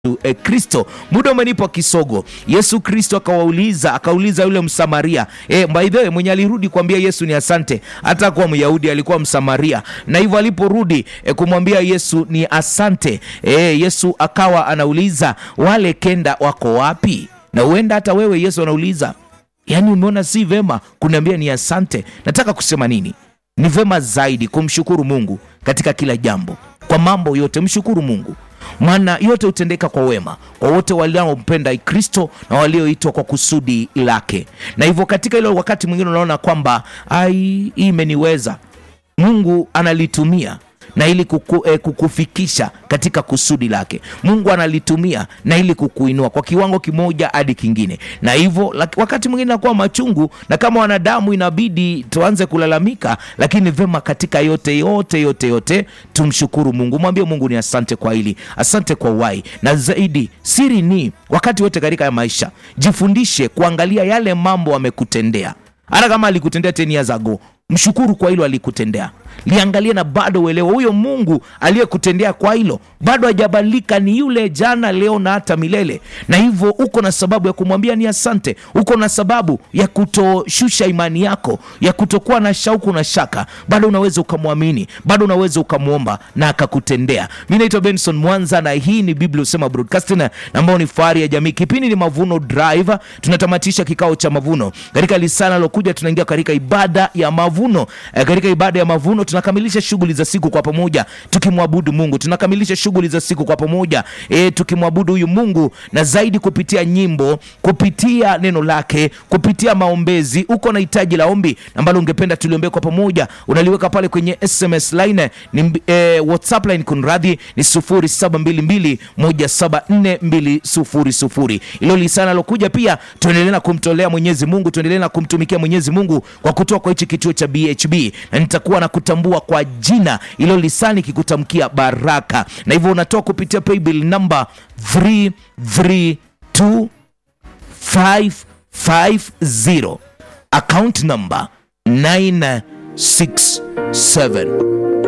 Kristo. Muda umenipa kisogo. Yesu Kristo akauliza yule Msamaria. By the way, mwenye alirudi kuambia Yesu ni asante, hata kwa Myahudi alikuwa Msamaria. Na hivyo aliporudi kumwambia Yesu ni asante, Yesu akawa anauliza wale kenda wako wapi? Na huenda hata wewe Yesu anauliza, yani umeona si vema kuniambia ni asante? Nataka kusema nini? Ni vema zaidi kumshukuru Mungu katika kila jambo. Kwa mambo yote mshukuru Mungu, maana yote utendeka kwa wema kwa wote waliompenda Kristo na walioitwa kwa kusudi lake. Na hivyo katika ile wakati mwingine unaona kwamba hii imeniweza, Mungu analitumia na ili kukufikisha katika kusudi lake. Mungu analitumia na ili kukuinua kwa kiwango kimoja hadi kingine. Na hivyo wakati mwingine inakuwa machungu, na kama wanadamu inabidi tuanze kulalamika, lakini vema katika yote tumshukuru Mungu. Mwambie Mungu ni asante kwa hili, asante kwa uhai. Na zaidi siri ni wakati wote katika ya maisha jifundishe kuangalia yale mambo amekutendea. Hata kama alikutendea 10 years ago, mshukuru kwa hilo alikutendea. Liangalie na bado uelewe huyo Mungu aliyekutendea kwa hilo bado hajabadilika, ni yule jana, leo na hata milele. Na hivyo uko na sababu ya kumwambia ni asante. Uko na sababu ya kutoshusha imani yako, ya kutokuwa na shauku na shaka. Bado unaweza ukamwamini, bado unaweza ukamwomba na akakutendea. Mimi naitwa Benson Mwanza na hii ni Biblia Usema Broadcasting, ambao ni fahari ya jamii. Kipindi ni Mavuno Drive. Tunatamatisha kikao cha mavuno. Katika lisana lokuja tunaingia katika ibada ya mavuno. Katika ibada ya mavuno tunakamilisha shughuli za siku kwa pamoja tukimwabudu Mungu. Tunakamilisha shughuli za siku kwa pamoja tukimwabudu huyu Mungu, na zaidi kupitia nyimbo, kupitia neno lake, kupitia maombezi. Uko na hitaji la ombi ambalo ungependa tuliombe kwa pamoja, unaliweka pale kwenye SMS line, ni WhatsApp line kunradhi, ni 0722174200. Ilo lisana lokuja pia tuendelee na kumtolea Mwenyezi Mungu, tuendelee na kumtumikia Mwenyezi Mungu kwa kutoa kwa hichi kituo cha BHB, na nitakuwa na kutambua kwa jina ilo lisani kikutamkia baraka. Na hivyo unatoa kupitia paybill number 332550, account number 967.